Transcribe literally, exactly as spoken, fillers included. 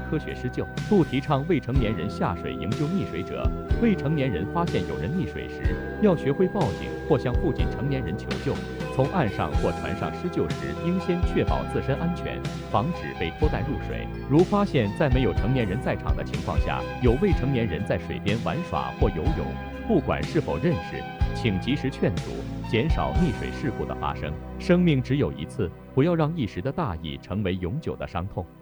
科学施救，不提倡未成年人下水营救溺水者。未成年人发现有人溺水时，要学会报警或向附近成年人求救。从岸上或船上施救时，应先确保自身安全，防止被拖带入水。如发现在没有成年人在场的情况下，有未成年人在水边玩耍或游泳，不管是否认识，请及时劝阻，减少溺水事故的发生。生命只有一次，不要让一时的大意成为永久的伤痛。